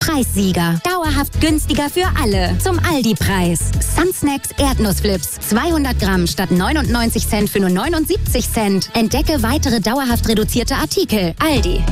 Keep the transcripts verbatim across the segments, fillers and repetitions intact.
Preissieger. Dauerhaft günstiger für alle. Zum Aldi-Preis. Sunsnacks Erdnussflips. zweihundert Gramm statt neunundneunzig Cent für nur neunundsiebzig Cent. Entdecke weitere dauerhaft reduzierte Artikel. Aldi.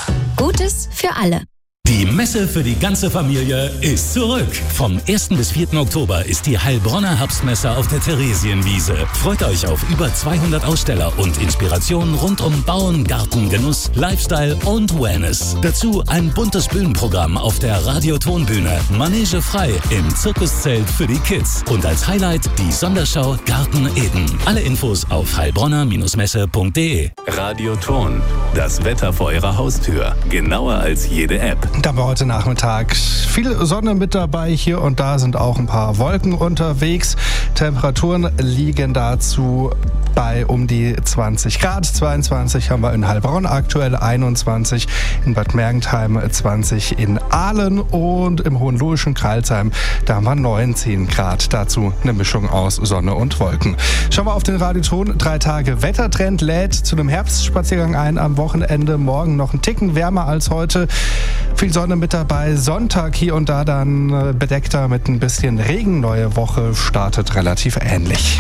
Gutes für alle. Die Messe für die ganze Familie ist zurück. Vom ersten bis vierten Oktober ist die Heilbronner Herbstmesse auf der Theresienwiese. Freut euch auf über zweihundert Aussteller und Inspirationen rund um Bauen, Garten, Genuss, Lifestyle und Wellness. Dazu ein buntes Bühnenprogramm auf der Radiotonbühne. Manege frei im Zirkuszelt für die Kids. Und als Highlight die Sonderschau Garten Eden. Alle Infos auf heilbronner Messe punkt de. Radioton. Das Wetter vor eurer Haustür. Genauer als jede App. Da haben wir heute Nachmittag viel Sonne mit dabei. Hier und da sind auch ein paar Wolken unterwegs. Temperaturen liegen dazu bei um die zwanzig Grad. zweiundzwanzig haben wir in Heilbronn aktuell, einundzwanzig in Bad Mergentheim, zwanzig in Aalen und im Hohenlohischen Crailsheim, da haben wir neunzehn Grad. Dazu eine Mischung aus Sonne und Wolken. Schauen wir auf den Radioton. Drei Tage Wettertrend lädt zu einem Herbstspaziergang ein am Wochenende. Morgen noch ein Ticken wärmer als heute. Viel Sonne mit dabei. Sonntag hier und da dann bedeckter mit ein bisschen Regen. Neue Woche startet relativ ähnlich.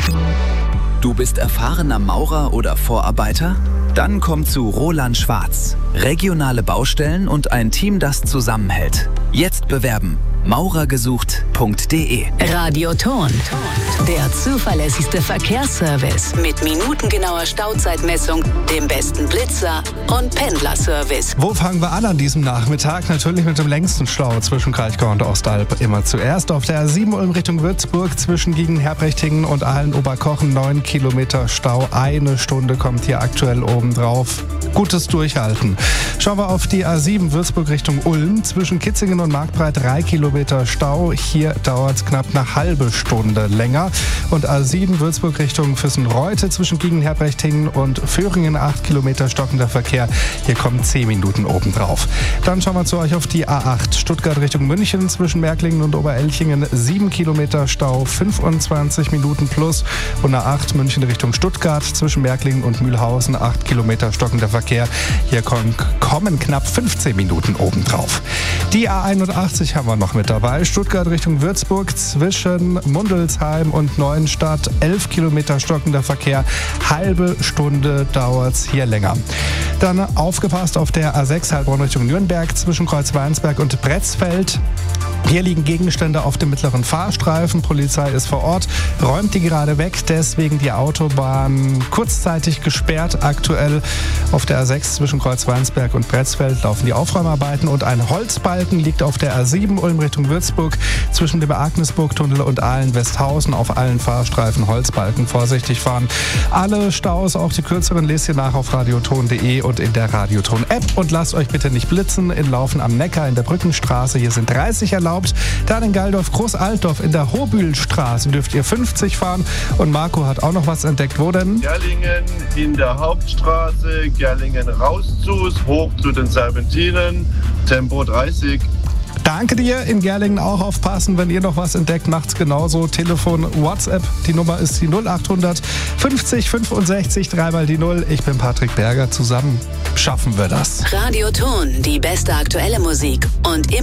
Du bist erfahrener Maurer oder Vorarbeiter? Dann komm zu Roland Schwarz. Regionale Baustellen und ein Team, das zusammenhält. Jetzt bewerben. maurergesucht punkt de. Radioton. Der zuverlässigste Verkehrsservice mit minutengenauer Stauzeitmessung, dem besten Blitzer und Pendlerservice. Wo fangen wir an an diesem Nachmittag? Natürlich mit dem längsten Stau zwischen Kraichgau und Ostalb. Immer zuerst auf der A sieben Ulm Richtung Würzburg zwischen Giegen-Herbrechting und Aalen-Oberkochen. neun Kilometer Stau. Eine Stunde kommt hier aktuell oben drauf. Gutes Durchhalten. Schauen wir auf die A sieben Würzburg Richtung Ulm. Zwischen Kitzingen und Marktbreit drei Kilometer Stau. Hier dauert es knapp eine halbe Stunde länger. Und A sieben Würzburg Richtung Füssen-Reute zwischen Giegen-Herbrechting und Föhringen acht Kilometer stockender Verkehr. Hier kommen zehn Minuten obendrauf. Dann schauen wir zu euch auf die A acht Stuttgart Richtung München zwischen Märklingen und Oberelchingen. sieben Kilometer Stau, fünfundzwanzig Minuten plus. Und A acht München Richtung Stuttgart zwischen Märklingen und Mühlhausen acht Kilometer stockender Verkehr. Hier kommen, kommen knapp fünfzehn Minuten obendrauf. Die A einundachtzig haben wir noch mit dabei. Stuttgart Richtung Würzburg zwischen Mundelsheim und Neuenstadt. elf Kilometer stockender Verkehr. Halbe Stunde dauert es hier länger. Dann aufgepasst auf der A sechs Heilbronn Richtung Nürnberg zwischen Kreuzweinsberg und Bretzfeld. Hier liegen Gegenstände auf dem mittleren Fahrstreifen. Polizei ist vor Ort, räumt die gerade weg. Deswegen die Autobahn kurzzeitig gesperrt. Aktuell auf der A sechs zwischen Kreuzweinsberg und Bretzfeld laufen die Aufräumarbeiten. Und ein Holzbalken liegt auf der A sieben Ulm Richtung Würzburg zwischen dem Agnesburg-Tunnel und Aalen-Westhausen. Auf allen Fahrstreifen Holzbalken. Vorsichtig fahren. Alle Staus, auch die kürzeren, lest ihr nach auf radioton punkt de und in der Radioton-App. Und lasst euch bitte nicht blitzen. In Laufen am Neckar in der Brückenstraße. Hier sind dreißig erlaubt. Dann in Galdorf Großaltdorf in der Hobühlstraße dürft ihr fünfzig fahren. Und Marco hat auch noch was entdeckt. Wo denn? Gerlingen in der Hauptstraße, Gerlingen raus zu, hoch zu den Serpentinen, Tempo dreißig. Danke dir. In Gerlingen auch aufpassen. Wenn ihr noch was entdeckt, macht's genauso. Telefon, WhatsApp. Die Nummer ist die null achthundert fünfzig fünfundsechzig, dreimal die null. Ich bin Patrick Berger. Zusammen schaffen wir das. Radioton, die beste aktuelle Musik und immer